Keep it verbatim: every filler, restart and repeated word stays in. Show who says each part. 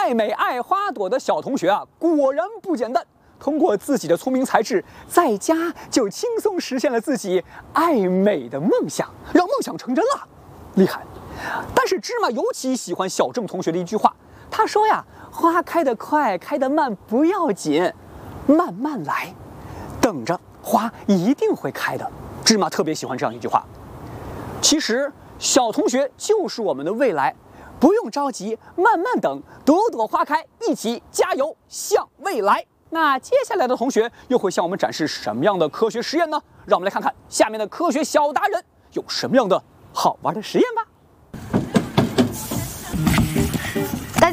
Speaker 1: 爱美爱花朵的小同学啊，果然不简单。通过自己的聪明才智，在家就轻松实现了自己爱美的梦想，让梦想成真了，厉害！但是芝麻尤其喜欢小郑同学的一句话，他说呀：“花开得快，开得慢不要紧，慢慢来，等着，花一定会开的。”芝麻特别喜欢这样一句话。其实，小同学就是我们的未来，不用着急，慢慢等，朵朵花开，一起加油向未来。那接下来的同学又会向我们展示什么样的科学实验呢？让我们来看看下面的科学小达人有什么样的好玩的实验吧。